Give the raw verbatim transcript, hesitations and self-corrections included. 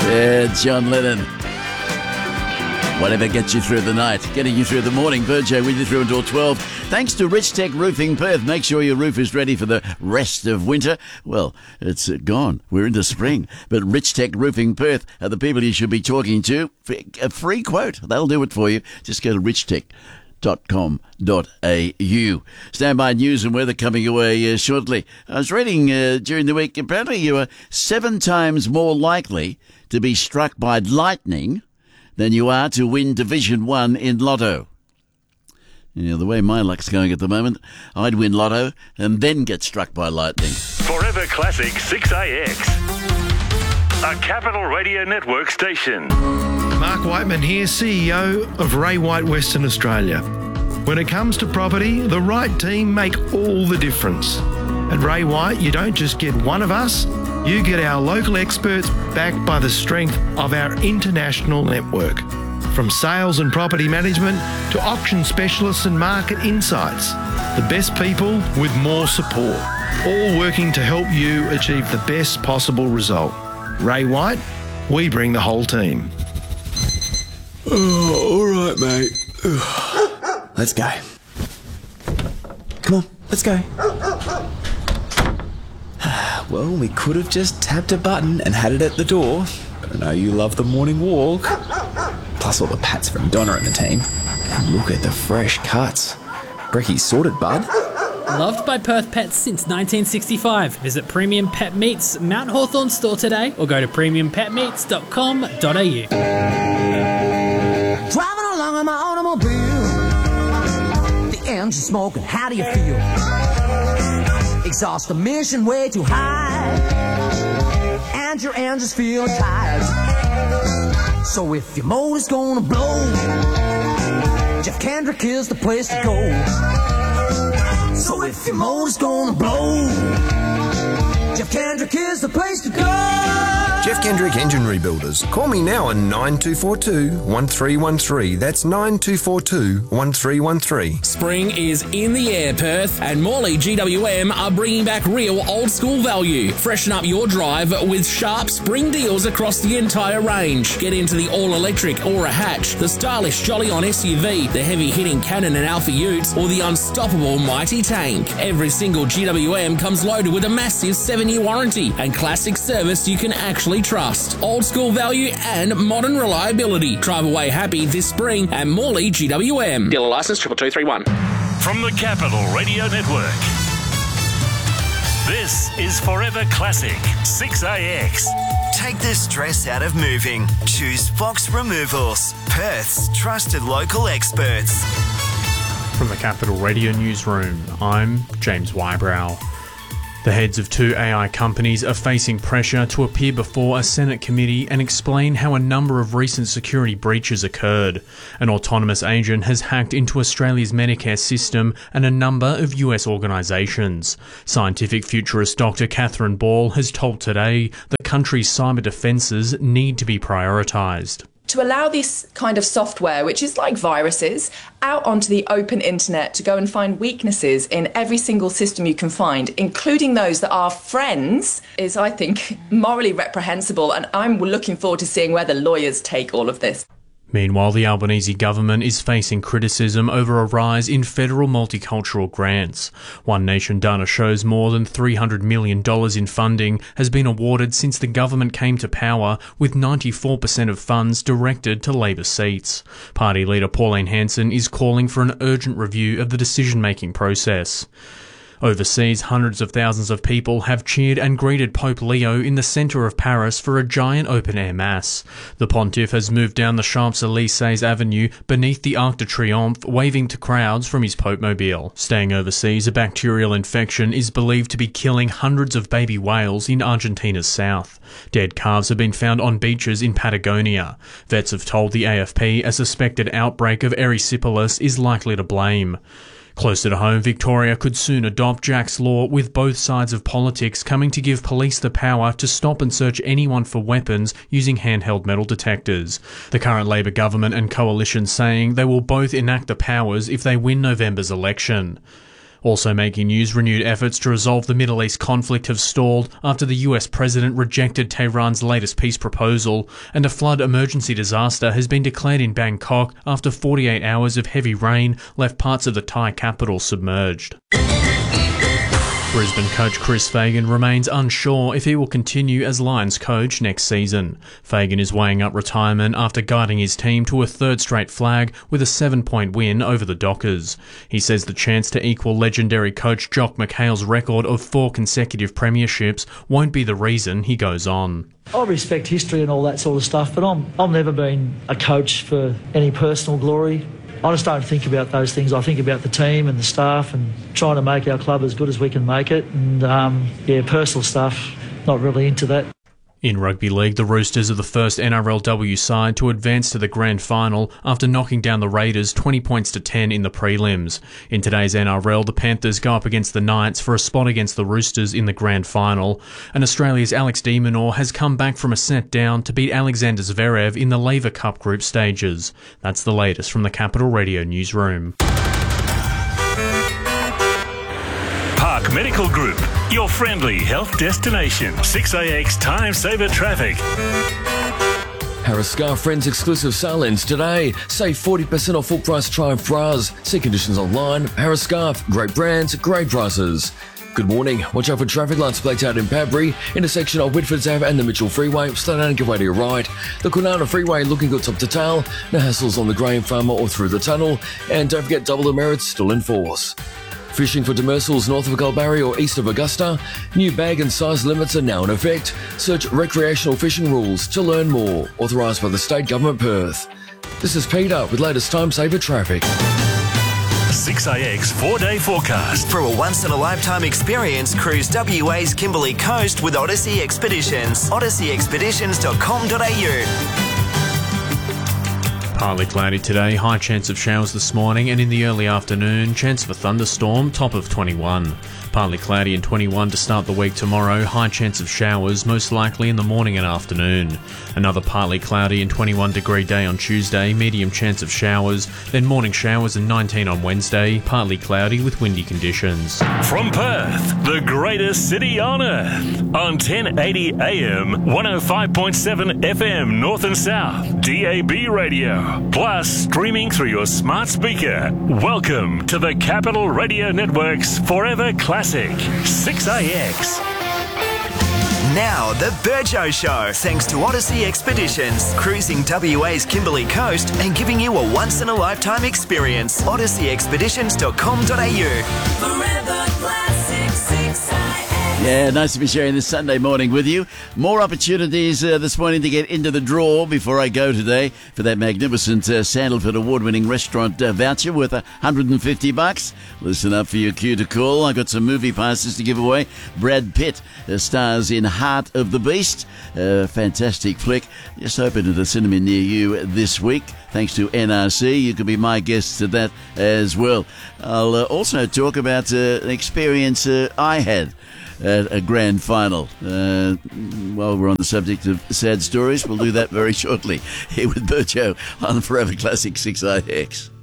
Yeah, John Lennon. Whatever gets you through the night, getting you through the morning. Virgin with you through until twelve. Thanks to Rich Tech Roofing Perth. Make sure your roof is ready for the rest of winter. Well, it's gone. We're into spring. But Rich Tech Roofing Perth are the people you should be talking to. A free quote. They'll do it for you. Just go to rich tech dot com dot a u. Standby news and weather coming away uh, shortly. I was reading uh, during the week, apparently you are seven times more likely to be struck by lightning than you are to win Division One in Lotto. You know, the way my luck's going at the moment, I'd win Lotto and then get struck by lightning. Forever Classic six A X, a Capital Radio Network station. Mark Whiteman here, C E O of Ray White Western Australia. When it comes to property, the right team make all the difference. At Ray White, you don't just get one of us, you get our local experts backed by the strength of our international network. From sales and property management to auction specialists and market insights, the best people with more support, all working to help you achieve the best possible result. Ray White, we bring the whole team. Oh, all right, mate. Let's go. Come on, let's go. Well, we could have just tapped a button and had it at the door, but I know you love the morning walk. Plus all the pats from Donna and the team. And look at the fresh cuts. Brecky's sorted, bud. Loved by Perth Pets since nineteen sixty-five. Visit Premium Pet Meats Mount Hawthorn store today or go to premium pet meats dot com dot a u. Driving along in my automobile, the engine smoking, how do you feel? Exhaust emission way too high, and your engine's feeling tired. So if your motor's gonna blow, Jeff Kendrick is the place to go. So if your motor's gonna blow, Jeff Kendrick is the place to go. Jeff Kendrick Engine Rebuilders. Call me now on nine two four two, one three one three. That's nine two four two, one three one three. Spring is in the air, Perth, and Morley G W M are bringing back real old school value. Freshen up your drive with sharp spring deals across the entire range. Get into the all-electric Aura Hatch, the stylish Jolly On S U V, the heavy-hitting Cannon and Alpha Utes, or the unstoppable Mighty Tank. Every single G W M comes loaded with a massive seven-year warranty and classic service you can actually trust. Old school value and modern reliability. Drive away happy this spring at Morley G W M. Dealer license triple two three one. From the Capital Radio Network, this is Forever Classic six A X. Take the stress out of moving. Choose Fox Removals, Perth's trusted local experts. From the Capital Radio Newsroom, I'm James Wybrow. The heads of two A I companies are facing pressure to appear before a Senate committee and explain how a number of recent security breaches occurred. An autonomous agent has hacked into Australia's Medicare system and a number of U S organisations. Scientific futurist Doctor Catherine Ball has told Today the country's cyber defences need to be prioritised. To allow this kind of software, which is like viruses, out onto the open internet to go and find weaknesses in every single system you can find, including those that are friends, is, I think, morally reprehensible. And I'm looking forward to seeing where the lawyers take all of this. Meanwhile, the Albanese government is facing criticism over a rise in federal multicultural grants. One Nation data shows more than three hundred million dollars in funding has been awarded since the government came to power, with ninety-four percent of funds directed to Labor seats. Party leader Pauline Hanson is calling for an urgent review of the decision-making process. Overseas, hundreds of thousands of people have cheered and greeted Pope Leo in the centre of Paris for a giant open-air mass. The pontiff has moved down the Champs-Élysées Avenue beneath the Arc de Triomphe, waving to crowds from his Pope-mobile. Staying overseas, a bacterial infection is believed to be killing hundreds of baby whales in Argentina's south. Dead calves have been found on beaches in Patagonia. Vets have told the A F P a suspected outbreak of erysipelas is likely to blame. Closer to home, Victoria could soon adopt Jack's Law, with both sides of politics coming to give police the power to stop and search anyone for weapons using handheld metal detectors. The current Labor government and coalition saying they will both enact the powers if they win November's election. Also making news, renewed efforts to resolve the Middle East conflict have stalled after the U S president rejected Tehran's latest peace proposal, and a flood emergency disaster has been declared in Bangkok after forty-eight hours of heavy rain left parts of the Thai capital submerged. Brisbane coach Chris Fagan remains unsure if he will continue as Lions coach next season. Fagan is weighing up retirement after guiding his team to a third straight flag with a seven-point win over the Dockers. He says the chance to equal legendary coach Jock McHale's record of four consecutive premierships won't be the reason he goes on. I respect history and all that sort of stuff, but I'm, I've never been a coach for any personal glory. I just don't think about those things. I think about the team and the staff and trying to make our club as good as we can make it. And, um, yeah, personal stuff, not really into that. In rugby league, the Roosters are the first N R L W side to advance to the grand final after knocking down the Raiders twenty points to ten in the prelims. In today's N R L, the Panthers go up against the Knights for a spot against the Roosters in the grand final. And Australia's Alex de Minaur has come back from a set down to beat Alexander Zverev in the Laver Cup group stages. That's the latest from the Capital Radio newsroom. Park Medical Group, your friendly health destination. six A X Time Saver Traffic. Harris Scarf Friends exclusive sale ends today. Save forty percent off full price Triumph bras. See conditions online. Harris Scarf, great brands, great prices. Good morning. Watch out for traffic lights blacked out in Padbury, intersection of Whitford's Ave and the Mitchell Freeway. Slow down and give way to your right. The Kwinana Freeway looking good top to tail. No hassles on the Graham Farmer or through the tunnel. And don't forget double the merits still in force. Fishing for demersals north of Galbarry or east of Augusta? New bag and size limits are now in effect. Search recreational fishing rules to learn more. Authorised by the State Government Perth. This is Peter with latest time saver traffic. six A X four-day forecast. For a once-in-a-lifetime experience, cruise W A's Kimberley Coast with Odyssey Expeditions. odyssey expeditions dot com dot a u. Partly cloudy today, high chance of showers this morning, and in the early afternoon, chance of a thunderstorm, top of twenty-one. Partly cloudy and twenty-one to start the week tomorrow, high chance of showers, most likely in the morning and afternoon. Another partly cloudy and twenty-one degree day on Tuesday, medium chance of showers, then morning showers and nineteen on Wednesday, partly cloudy with windy conditions. From Perth, the greatest city on earth, on ten eighty A M, one oh five point seven F M North and South, D A B radio, plus streaming through your smart speaker. Welcome to the Capital Radio Network's Forever Classic, six A X. Now, the Burjo Show, thanks to Odyssey Expeditions, cruising W A's Kimberley Coast and giving you a once-in-a-lifetime experience. odyssey expeditions dot com dot a u. Forever Classic six A X. Yeah, nice to be sharing this Sunday morning with you. More opportunities uh, this morning to get into the draw before I go today for that magnificent uh, Sandalford award-winning restaurant uh, voucher worth one hundred fifty bucks. Listen up for your cue to call. I got some movie passes to give away. Brad Pitt uh, stars in Heart of the Beast, a fantastic flick. Just opened at a cinema near you this week. Thanks to N R C, you can be my guest to that as well. I'll uh, also talk about uh, an experience uh, I had at a grand final. Uh, while we're on the subject of sad stories, we'll do that very shortly here with Burjo on the Forever Classic six A X.